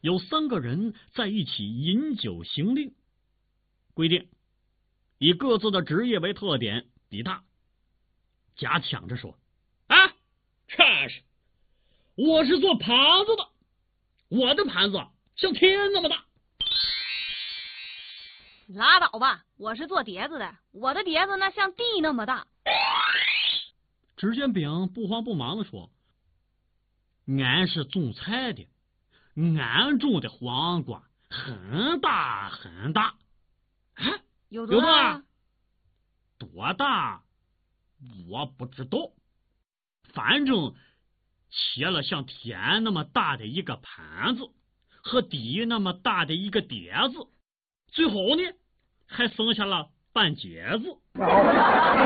有3个人在一起饮酒行令。规定以各自的职业为特点比大。甲抢着说：“啊，这是，我是做盘子的，我的盘子像天那么大。” 拉倒吧，我是做碟子的，我的碟子那像地那么大。 只见丙不慌不忙地说：“俺是种菜的，俺种的黄瓜很大很大。”啊， 有多大？ 多大？我不知道，反正切了像天那么大的一个盘子和地那么大的一个碟子，最后呢还剩下了半截子。